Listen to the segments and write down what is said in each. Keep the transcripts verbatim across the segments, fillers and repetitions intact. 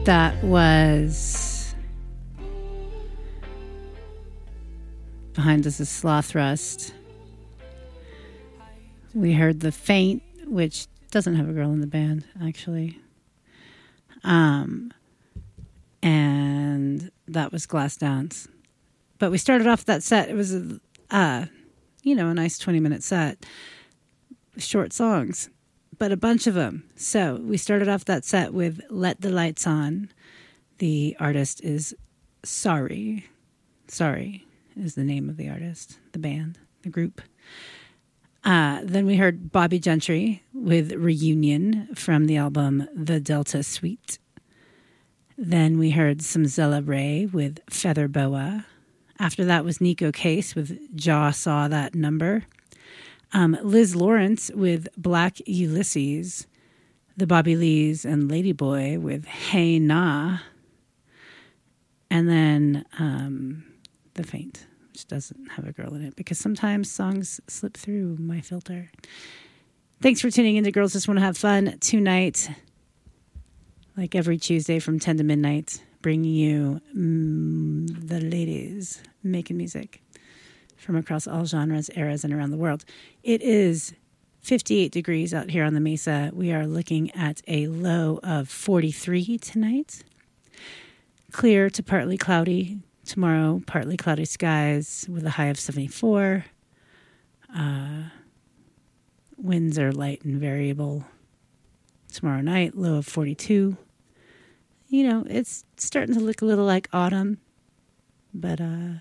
That was Behind Us is Sloth Rust. We heard The Faint, which doesn't have a girl in the band, actually. Um, and that was Glass Dance. But we started off that set. It was, a, uh, you know, a nice twenty-minute set. Short songs, but a bunch of them. So we started off that set with Let the Lights On. The artist is Sorry. Sorry is the name of the artist, the band, the group. Uh, then we heard Bobby Gentry with Reunion from the album The Delta Suite. Then we heard some Zella Ray with Feather Boa. After that was Nico Case with Jaw Saw That Number. Um, Liz Lawrence with Black Ulysses. The Bobby Lees and Ladyboy with Hey Nah. And then um, The Faint, which doesn't have a girl in it because sometimes songs slip through my filter. Thanks for tuning in to Girls Just Want to Have Fun tonight. Like every Tuesday from ten to midnight, bringing you mm, the ladies making music from across all genres, eras, and around the world. It is fifty-eight degrees out here on the Mesa. We are looking at a low of forty-three tonight. Clear to partly cloudy. Tomorrow, partly cloudy skies with a high of seventy-four. Uh, winds are light and variable. Tomorrow night, low of forty-two. You know, it's starting to look a little like autumn. But, uh,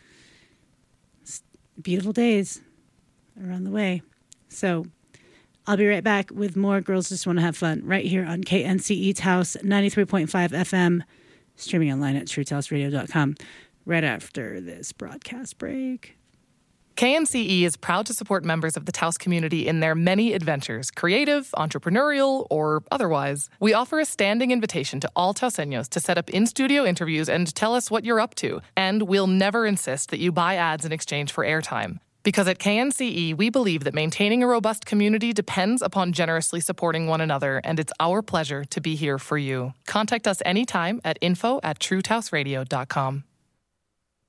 beautiful days are on the way. So I'll be right back with more Girls Just Want to Have Fun right here on K N C E Taos ninety-three point five F M, streaming online at true taos radio dot com right after this broadcast break. K N C E is proud to support members of the Taos community in their many adventures, creative, entrepreneurial, or otherwise. We offer a standing invitation to all Taoseños to set up in-studio interviews and tell us what you're up to, and we'll never insist that you buy ads in exchange for airtime. Because at K N C E, we believe that maintaining a robust community depends upon generously supporting one another, and it's our pleasure to be here for you. Contact us anytime at info at true taos radio dot com.